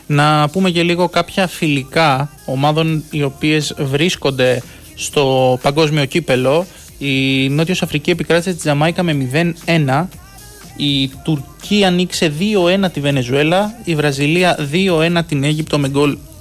Να πούμε και λίγο κάποια φιλικά ομάδων οι οποίες βρίσκονται στο παγκόσμιο κύπελο. Η Νότιος Αφρική επικράτησε τη Τζαμάικα με 0-1. Η Τουρκία νίκησε 2-1 τη Βενεζουέλα. Η Βραζιλία 2-1 την Αίγυπτο με γκολ